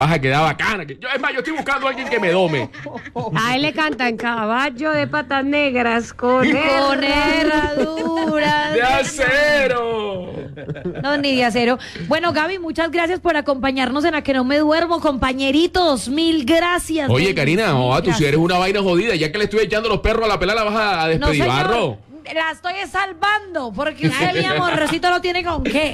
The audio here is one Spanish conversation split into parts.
Vas a quedar bacana. Es más, yo estoy buscando a alguien que me dome. A él le cantan caballo de patas negras con herradura ¡De acero! No, ni de acero. Bueno, Gaby, muchas gracias por acompañarnos en A Que No Me Duermo, compañeritos. Mil gracias. Oye, Karina, tú si eres una vaina jodida, ya que le estoy echando los perros a la pelada, la vas a despedir, No, señor. barro. La estoy salvando, porque usted, mi amorcito, no tiene con qué.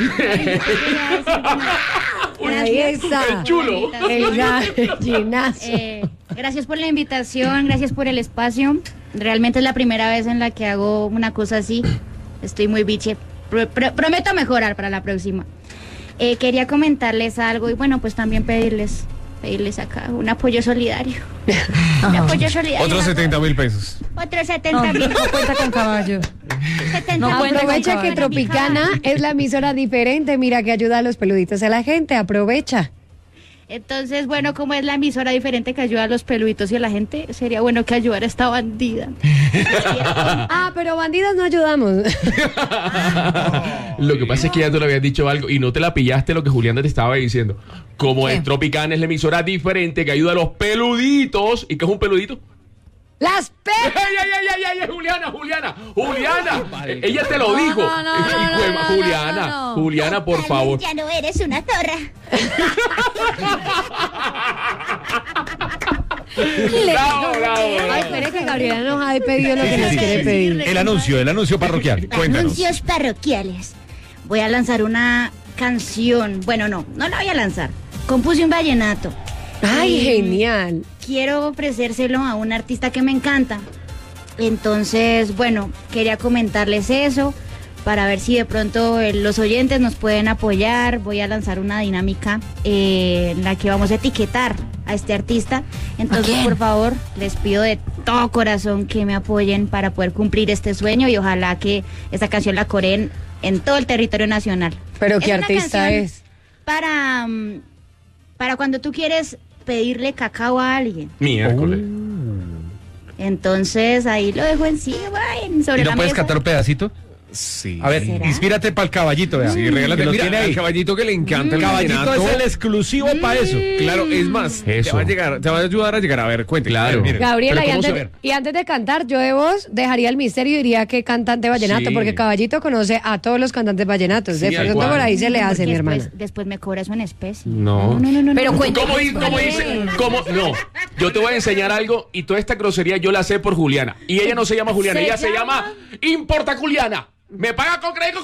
Ahí está. El chulo. El gallinazo. Gracias por la invitación, gracias por el espacio. Realmente es la primera vez en la que hago una cosa así. Estoy muy biche. Prometo mejorar para la próxima. Quería comentarles algo y bueno, pues también pedirles acá un apoyo solidario. Un apoyo solidario. Otros 70,000 pesos. Otros 70,000. No cuenta con caballo. 70,000. Aprovecha que Tropicana es la emisora diferente. Mira que ayuda a los peluditos a la gente. Aprovecha. Entonces, bueno, como es la emisora diferente que ayuda a los peluditos y a la gente, sería bueno que ayudara a esta bandida. Pero bandidas no ayudamos. Lo que pasa es que ya tú le habías dicho algo y no te la pillaste lo que Juliana te estaba diciendo. Como es Tropicana es la emisora diferente que ayuda a los peluditos. ¿Y qué es un peludito? ¡Las ¡Ey, Juliana! Ella te lo dijo. Juliana, por favor. Ya no eres una zorra. Ay, espere que Gabriela nos ha pedido lo que nos quiere pedir. El anuncio parroquial. Cuéntanos. Anuncios parroquiales. Voy a lanzar una canción. Bueno, no la voy a lanzar. Compuse un vallenato. Ay, genial. Quiero ofrecérselo a un artista que me encanta. Entonces, bueno, quería comentarles eso para ver si de pronto los oyentes nos pueden apoyar. Voy a lanzar una dinámica en la que vamos a etiquetar a este artista. Entonces, por favor, les pido de todo corazón que me apoyen para poder cumplir este sueño y ojalá que esta canción la coreen en todo el territorio nacional. ¿Pero qué una artista canción es? Para cuando tú quieres pedirle cacao a alguien. Miércoles. Entonces ahí lo dejo encima, sobre ¿Y no la puedes mesa. cantar un pedacito? Sí. A ver, ¿Será? inspírate para el caballito, vea. Sí, regálate. Que lo Mira, tiene ahí. al caballito que le encanta El caballito es el exclusivo para eso. Claro, es más, Eso. te va a ayudar a llegar. A ver, cuente. Claro. Gabriela, Pero ¿cómo se- y antes de cantar, yo de voz dejaría el misterio y diría que cantante vallenato, Sí. porque Caballito conoce a todos los cantantes vallenatos. Sí, De al pronto cual. por ahí se le hace, mi hermana. Después me cobra eso en especie. No. Pero cuenta. ¿Cómo dice? No, yo te voy a enseñar algo y toda esta grosería yo la sé por Juliana. Y ella no se llama Juliana, ella se llama Importa Juliana. ¿Me paga con crédito?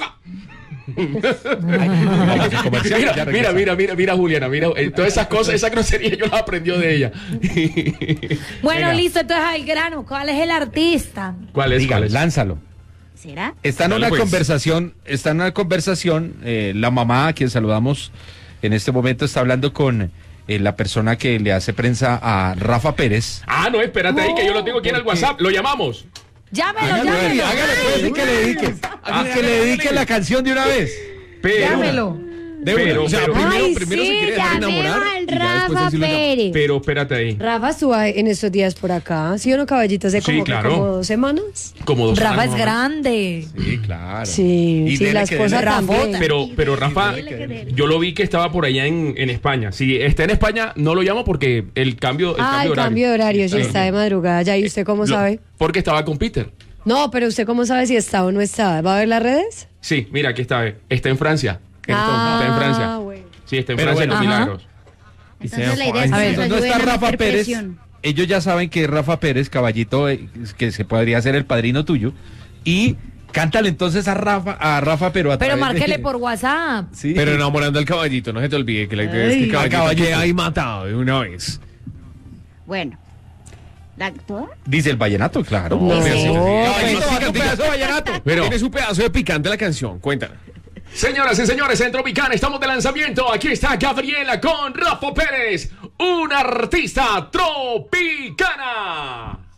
Mira, Juliana, todas esas cosas, esa grosería yo la aprendió de ella. Bueno, Venga. listo, entonces al grano. ¿Cuál es el artista? ¿Cuál es? Diga, lánzalo. ¿Será? Está en Dale, una pues. conversación, la mamá a quien saludamos en este momento está hablando con la persona que le hace prensa a Rafa Pérez. No, espérate ahí que yo lo tengo aquí en el WhatsApp. Lo llamamos. Llámelo. Hágale pues, y que le dediques. Que le dediques la canción de una vez. Pero, Llámelo. pero, Ay, primero se sí, quiere dejar llamemos enamorar al y ya después Rafa decirlo llamar. Pérez. Pero espérate ahí. Rafa estuvo en estos días por acá. ¿Sí o no, Caballito? Hace Sí, como, claro. como 2 semanas. Como 2 Rafa años, es grande. Sí, claro. Sí, Y sí, dele la que esposa dele. también. Pero Rafa, yo lo vi que estaba por allá en España. Si está en España, no lo llamo porque el cambio El horario. cambio de horario, sí, está de madrugada ya. ¿Y usted cómo sabe? Porque estaba con Peter. No, pero ¿usted cómo sabe si está o no está? ¿Va a ver las redes? Sí, mira, aquí está. Está en Francia. Está en Francia. Bueno. Sí, está en Pero Francia en los bueno. Milagros. Entonces la idea es A que ver, nos ¿no ayuden está a Rafa meter Pérez? presión. Ellos ya saben que Rafa Pérez, caballito, que se podría ser el padrino tuyo. Y cántale entonces a Rafa, pero a Pero través márquele de- por WhatsApp. Sí. Pero enamorando al caballito, no se te olvide que la idea es que el caballito quede ahí matado de una vez. Bueno. ¿Toda? Dice el vallenato, claro. No, Caballito, pues, un pedazo de vallenato. Pero tiene su pedazo de picante la canción, cuéntala. Señoras y señores, en Tropicana estamos de lanzamiento. Aquí está Gabriela con Rafa Pérez, una artista tropicana.